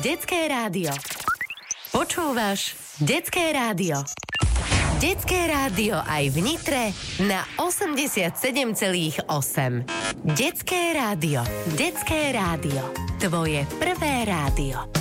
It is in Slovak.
Detské rádio. Počúvaš Detské rádio. Detské rádio aj v Nitre na 87,8. Detské rádio. Detské rádio. Tvoje prvé rádio.